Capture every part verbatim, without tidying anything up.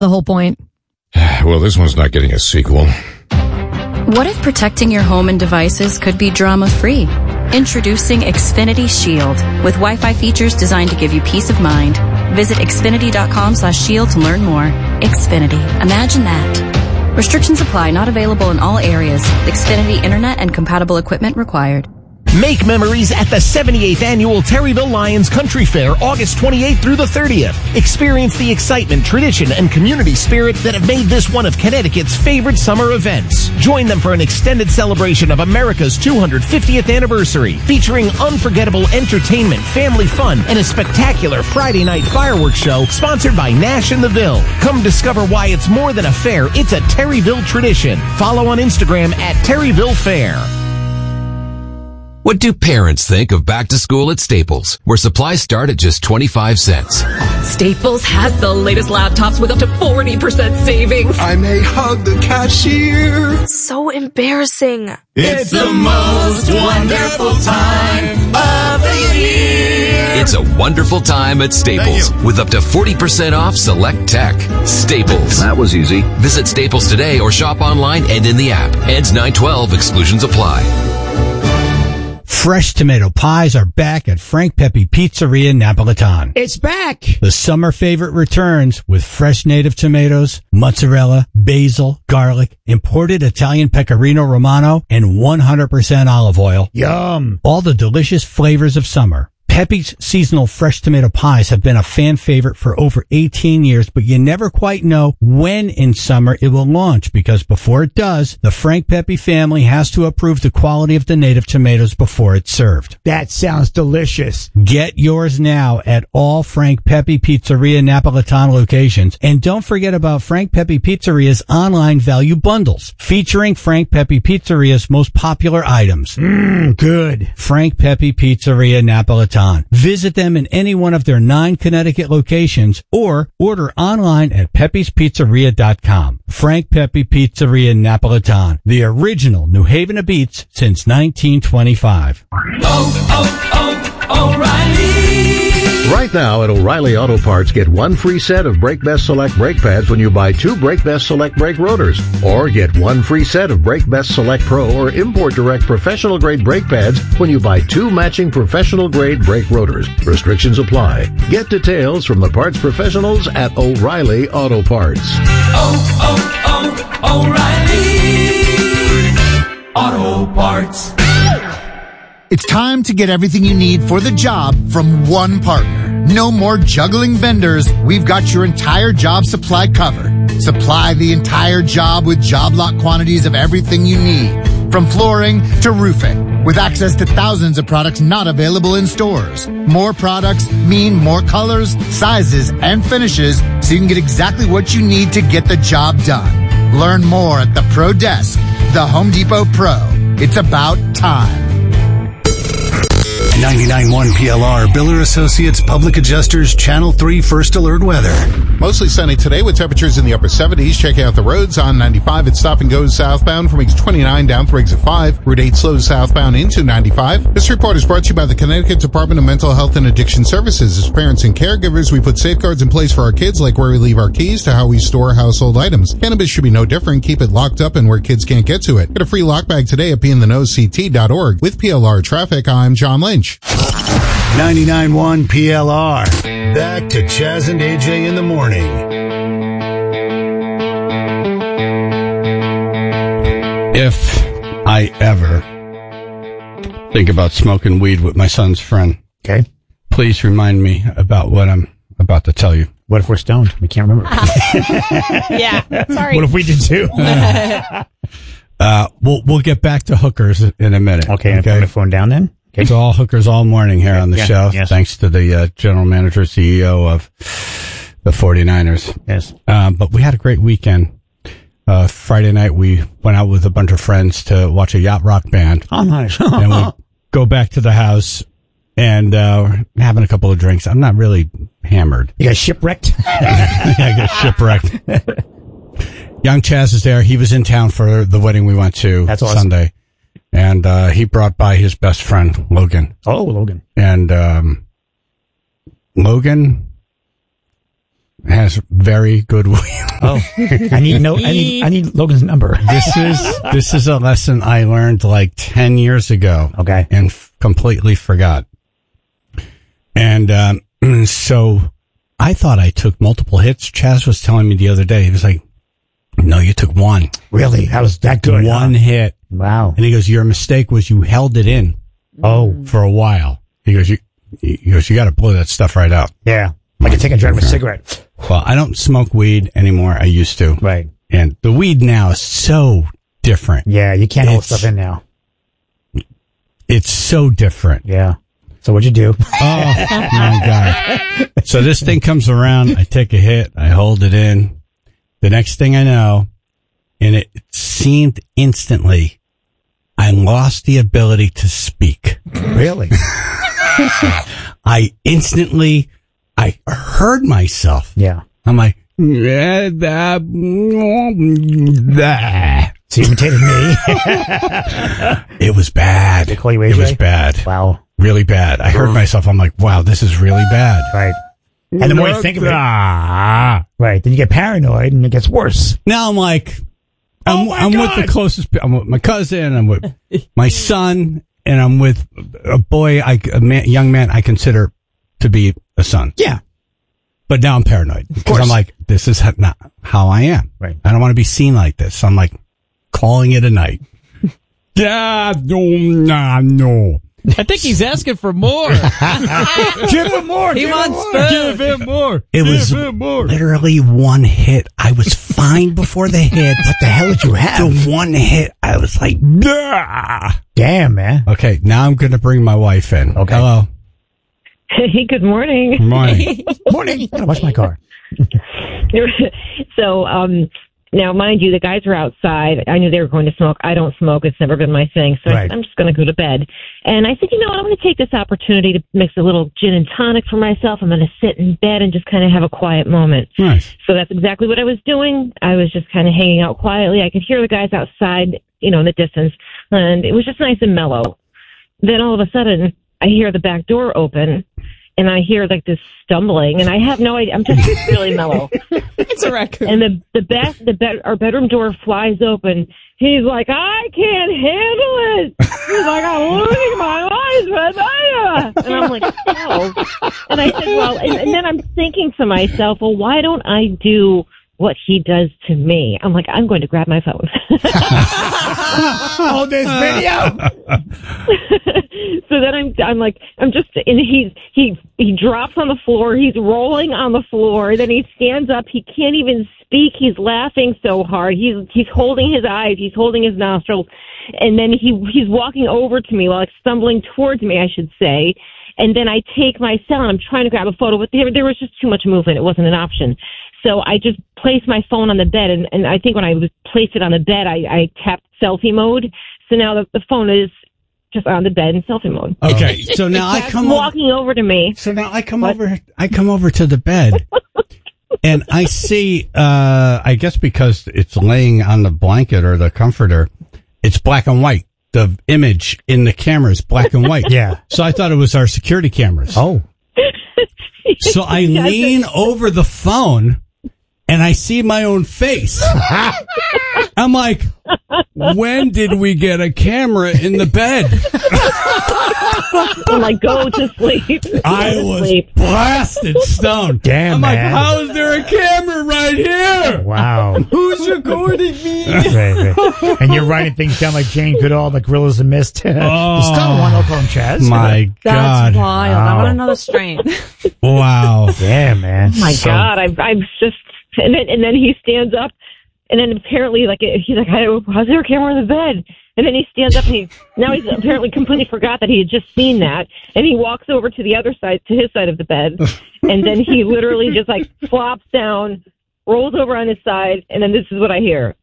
the whole point. Well, this one's not getting a sequel. What if protecting your home and devices could be drama-free? Introducing Xfinity Shield with Wi-Fi features designed to give you peace of mind. Visit Xfinity.com slash shield to learn more. Xfinity. Imagine that. Restrictions apply. Not available in all areas. Xfinity Internet and compatible equipment required. Make memories at the seventy-eighth Annual Terryville Lions Country Fair, August twenty-eighth through the thirtieth. Experience the excitement, tradition, and community spirit that have made this one of Connecticut's favorite summer events. Join them for an extended celebration of America's two hundred fiftieth anniversary, featuring unforgettable entertainment, family fun, and a spectacular Friday night fireworks show sponsored by Nash and the Ville. Come discover why it's more than a fair, it's a Terryville tradition. Follow on Instagram at Terryville Fair. What do parents think of back to school at Staples, where supplies start at just twenty-five cents? Staples has the latest laptops with up to forty percent savings. I may hug the cashier. So embarrassing. It's the most wonderful time of the year. It's a wonderful time at Staples with up to forty percent off select tech. Staples. That was easy. Visit Staples today or shop online and in the app. Ends nine twelve. Exclusions apply. Fresh tomato pies are back at Frank Pepe Pizzeria Napolitan. It's back! The summer favorite returns with fresh native tomatoes, mozzarella, basil, garlic, imported Italian pecorino romano, and one hundred percent olive oil. Yum! All the delicious flavors of summer. Pepe's seasonal fresh tomato pies have been a fan favorite for over eighteen years, but you never quite know when in summer it will launch because before it does, the Frank Pepe family has to approve the quality of the native tomatoes before it's served. That sounds delicious. Get yours now at all Frank Pepe Pizzeria Napolitan locations. And don't forget about Frank Pepe Pizzeria's online value bundles featuring Frank Pepe Pizzeria's most popular items. Mmm, good. Frank Pepe Pizzeria Napolitan. Visit them in any one of their nine Connecticut locations or order online at pepes pizzeria dot com. Frank Pepe Pizzeria Napolitan, the original New Haven of Beats since nineteen twenty-five. Oh, oh, oh, O'Reilly! Right now at O'Reilly Auto Parts, get one free set of Brake Best Select brake pads when you buy two Brake Best Select brake rotors. Or get one free set of Brake Best Select Pro or Import Direct professional grade brake pads when you buy two matching professional grade brake rotors. Restrictions apply. Get details from the parts professionals at O'Reilly Auto Parts. Oh, oh, oh, O'Reilly Auto Parts. It's time to get everything you need for the job from one partner. No more juggling vendors. We've got your entire job supply covered. Supply the entire job with job lot quantities of everything you need, from flooring to roofing, with access to thousands of products not available in stores. More products mean more colors, sizes, and finishes, so you can get exactly what you need to get the job done. Learn more at the Pro Desk, the Home Depot Pro. It's about time. ninety-nine point one P L R, Biller Associates Public Adjusters, Channel three First Alert Weather. Mostly sunny today with temperatures in the upper seventies. Check out the roads on ninety-five. It stop and goes southbound from exit twenty-nine down through exit five. Route eight slows southbound into ninety-five. This report is brought to you by the Connecticut Department of Mental Health and Addiction Services. As parents and caregivers, we put safeguards in place for our kids, like where we leave our keys to how we store household items. Cannabis should be no different. Keep it locked up and where kids can't get to it. Get a free lock bag today at be in the know c t dot org. With P L R Traffic, I'm John Lynch. ninety-nine point one P L R. Back to Chaz and A J in the morning. If I ever think about smoking weed with my son's friend, okay, please remind me about what I'm about to tell you. What if we're stoned? We can't remember. Yeah, sorry. What if we did too? uh, we'll we'll get back to hookers in a minute. Okay, okay. I'm phone down then. Okay. It's all hookers all morning here on the yeah, show. Yes. Thanks to the uh, general manager, C E O of the forty-niners. Yes. Um, but we had a great weekend. Uh, Friday night, we went out with a bunch of friends to watch a yacht rock band. Oh, nice. And we go back to the house and uh, having a couple of drinks. I'm not really hammered. You got shipwrecked? Yeah, I got shipwrecked. Young Chaz is there. He was in town for the wedding we went to That's awesome. Sunday. And uh, he brought by his best friend, Logan. Oh, Logan. And um, Logan has very good weed. Oh, I need no, I need, I need Logan's number. This is this is a lesson I learned like ten years ago. Okay, and f- completely forgot. And um, so I thought I took multiple hits. Chaz was telling me the other day. He was like, "No, you took one. Really? That was that good? One huh? hit. Wow." And he goes, "Your mistake was you held it in. Oh, for a while." He goes, "You." He goes, "You got to blow that stuff right out." Yeah. Like you take a drag of a cigarette. Well, I don't smoke weed anymore. I used to. Right. And the weed now is so different. Yeah, you can't hold stuff in now. It's so different. Yeah. So what'd you do? Oh, my God. So this thing comes around. I take a hit. I hold it in. The next thing I know, and it seemed instantly, I lost the ability to speak. Really? I instantly... I heard myself. Yeah. I'm like, yeah, that, that. So you imitated me. It was bad. They call you A J? It was bad. Wow. Really bad. I heard myself. I'm like, wow, this is really bad. Right. And the more you think of it, right, then you get paranoid and it gets worse. Now I'm like, I'm, oh I'm with the closest, I'm with my cousin, I'm with my son, and I'm with a boy, I, a man, young man I consider to be a son. Yeah. But now I'm paranoid because I'm like, this is not how I am. Right. I don't want to be seen like this. So I'm like, calling it a night. Yeah, no, nah, no. I think he's asking for more. Give him more. He give wants him food. Give him more. It give was him more. literally one hit. I was fine before the hit. What the hell did you have? The one hit, I was like, nah. Damn, man. Okay, now I'm going to bring my wife in. Okay. Hello. Hey, good morning. Good morning. Morning. I gotta wash my car. So, um, now, mind you, the guys were outside. I knew they were going to smoke. I don't smoke. It's never been my thing. So Right. I, I'm just going to go to bed. And I said, you know what? I'm going to take this opportunity to mix a little gin and tonic for myself. I'm going to sit in bed and just kind of have a quiet moment. Nice. So that's exactly what I was doing. I was just kind of hanging out quietly. I could hear the guys outside, you know, in the distance. And it was just nice and mellow. Then all of a sudden, I hear the back door open. And I hear like this stumbling, and I have no idea. I'm just really mellow. It's a raccoon. And the the bed the bed our bedroom door flies open. He's like, I can't handle it. He's like, I'm losing my life, and I'm like, oh. And I said, well, and, and then I'm thinking to myself, well, why don't I do what he does to me? I'm like, I'm going to grab my phone. Oh, this video. So then I'm, I'm like, I'm just, and he's, he, he drops on the floor. He's rolling on the floor. Then he stands up. He can't even speak. He's laughing so hard. He's, he's holding his eyes. He's holding his nostrils. And then he, he's walking over to me, like stumbling towards me, I should say. And then I take my cell and I'm trying to grab a photo, but there, there was just too much movement. It wasn't an option. So I just placed my phone on the bed, and, and I think when I was placed it on the bed, I, I tapped selfie mode. So now the, the phone is just on the bed in selfie mode. Okay, so now I come walking over, over to me. So now I come what? over. I come over to the bed, and I see. Uh, I guess because it's laying on the blanket or the comforter, it's black and white. The image in the camera is black and white. Yeah. So I thought it was our security cameras. Oh. So I lean over the phone. And I see my own face. I'm like, when did we get a camera in the bed? I'm like, go to sleep. Go I to was sleep. blasted stoned. Damn, I'm man. like, how is there a camera right here? Wow. Who's recording me? Right, right. And you're writing things down like Jane Goodall, like Gorillas of Mist. Oh, the Stone one, I'll call him Chaz. My God. That's wild. Wow. I want another strain. Wow. Yeah, man. Oh my So- God, I'm, I'm just, and then, and then he stands up, and then apparently, like, he's like, how's there a camera in the bed? And then he stands up, and he, now he's apparently completely forgot that he had just seen that, and he walks over to the other side, to his side of the bed, and then he literally just, like, flops down, rolls over on his side, and then this is what I hear.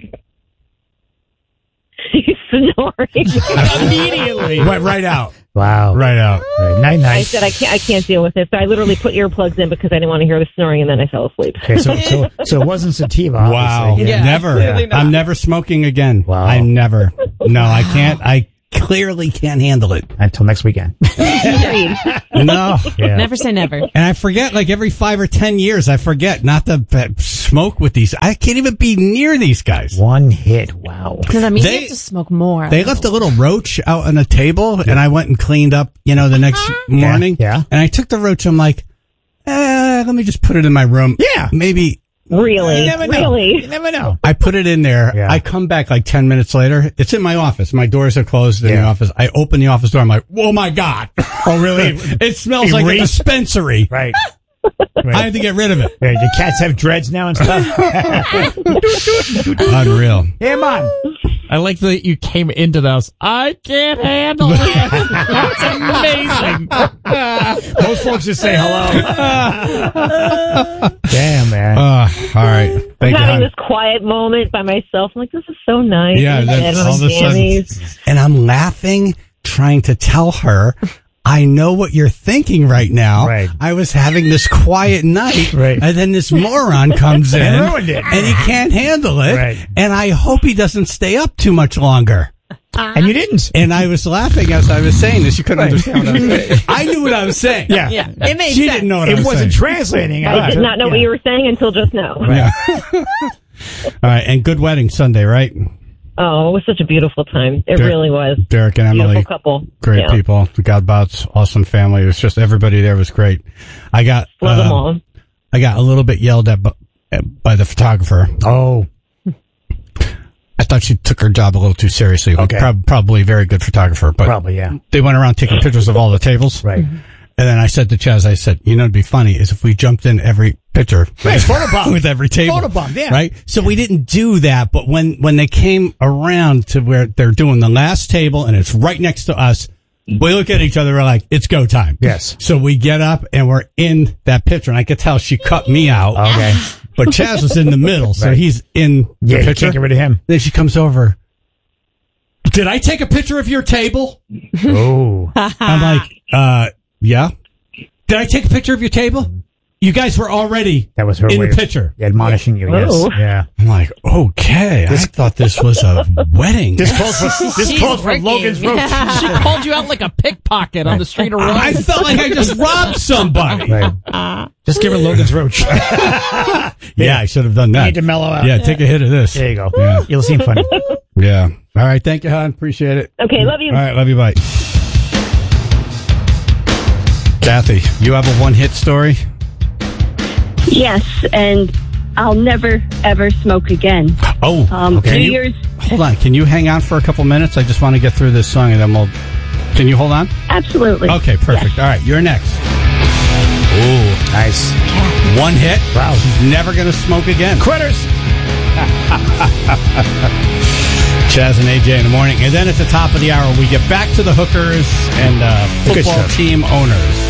He's snoring. Immediately. Went right out. Wow. Right out. Right. Night, night. I said, I can't, I can't deal with this. So I literally put earplugs in because I didn't want to hear the snoring, and then I fell asleep. Okay, so, so, so it wasn't sativa. Wow. obviously. Yeah, never. clearly not. I'm never smoking again. Wow. I never. No, I can't. I clearly can't handle it. Until next weekend. No. Yeah. Never say never. And I forget, like every five or ten years, I forget not to uh, smoke with these. I can't even be near these guys. One hit. Wow. No, that means They- you have to smoke more. They left a little roach out on a table, and I went and cleaned up, you know, the next morning. Yeah. And I took the roach. I'm like, eh, let me just put it in my room. Yeah. Maybe. Really? You never know. Really? You never know. I put it in there. Yeah. I come back like ten minutes later. It's in my office. My doors are closed in the Yeah. office. I open the office door. I'm like, oh my God. Oh, really? It smells like a Erased? dispensary. Right. I had to get rid of it. Yeah, your cats have dreads now and stuff. Unreal. Yeah, man. I like that you came into the house. I can't handle it. That's amazing. Most folks just say hello. Damn, man. Uh, all right. I'm Thank you, having hon. this quiet moment by myself. I'm like, this is so nice. Yeah, I'm in bed that's with all of my a sudden. jammies. And I'm laughing, trying to tell her, I know what you're thinking right now. Right. I was having this quiet night, Right. and then this moron comes in, And ruined it. and he can't handle it, Right. and I hope he doesn't stay up too much longer. And you didn't. And I was laughing as I was saying this. You couldn't understand what I was saying. I knew what I was saying. Yeah. Yeah, it made She sense. didn't know what I It was wasn't saying. translating. I did not know Yeah. what you were saying until just now. Yeah. All right, and good wedding Sunday, right? Oh, it was such a beautiful time. It Der- really was. Derek and Emily, Beautiful couple. great Yeah. people. The Godbots, awesome family. It was just everybody there was great. I got Love uh, them all. I got a little bit yelled at by, by the photographer. Oh. I thought she took her job a little too seriously. Okay. Prob- probably a very good photographer, but Probably, yeah. they went around taking pictures of all the tables. Right. And then I said to Chaz, I said, you know, it'd be funny is if we jumped in every picture Right, photobomb. with every table. Photobomb, yeah. Right? So we didn't do that, but when, when they came around to where they're doing the last table and it's right next to us, we look at each other, we're like, it's go time. Yes. So we get up and we're in that picture, and I could tell she cut me out. Okay. But Chaz was in the middle, so Right. he's in the Yeah, you picture. can't get rid of him. Then she comes over. Did I take a picture of your table? Oh. I'm like, uh, yeah. Did I take a picture of your table? You guys were already That was her in way the of picture. admonishing you, yes. Oh. Yeah. I'm like, okay. I thought this was a wedding. This calls for, this She's calls for working. Logan's Roach. She called you out like a pickpocket on the street of Rome. I felt like I just robbed somebody. Right. Just give her Logan's Roach. Yeah, I should have done You that. need to mellow out. Yeah, take a hit of this. There you go. Yeah. You'll seem funny. Yeah. All right. Thank you, hon. Appreciate it. Okay, love you. All right. Love you. Bye. Kathy, you have a one-hit story? Yes, and I'll never, ever smoke again. Oh, Um, okay. New Can you- Year's, Hold on. Can you hang on for a couple minutes? I just want to get through this song and then we'll... Can you hold on? absolutely. Okay, perfect. All right, you're next. Ooh, Nice. one hit. Wow. She's never going to smoke again. Quitters. Chaz and A J in the morning. And then at the top of the hour, we get back to the hookers and uh, Good football stuff. team owners.